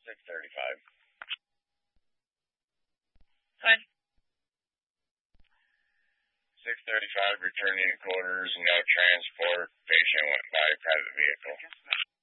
6:35. Good. 6:35, returning to quarters, no transport. Patient went by private vehicle.